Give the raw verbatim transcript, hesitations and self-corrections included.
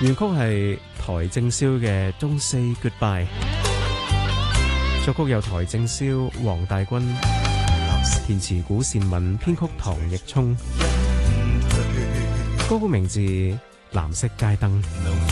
原曲係邰正宵嘅《Don't Say Goodbye》，作曲有邰正宵、黃大軍，填詞古倩敏，編曲唐奕聰。歌曲名字《藍色街燈》。